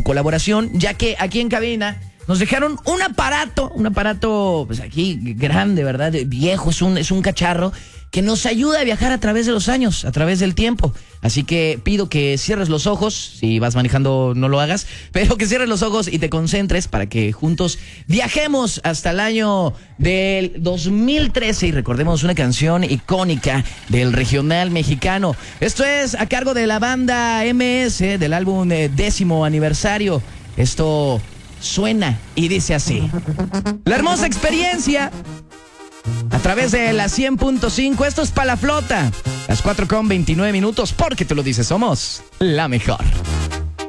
tu colaboración, ya que aquí en cabina nos dejaron un aparato, pues aquí grande, ¿verdad? Viejo, es un cacharro que nos ayuda a viajar a través de los años, a través del tiempo. Así que pido que cierres los ojos, si vas manejando no lo hagas, pero que cierres los ojos y te concentres para que juntos viajemos hasta el año del 2013 y recordemos una canción icónica del regional mexicano. Esto es a cargo de la banda MS del álbum 10º aniversario. Esto suena y dice así. La hermosa experiencia a través de la 100.5, esto es Pa' la Flota. Las 4:29, porque tú lo dices, somos la mejor.